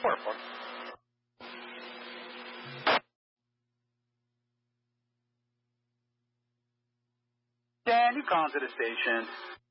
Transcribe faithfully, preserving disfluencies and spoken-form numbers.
Four, four. Dan, you calling to the station.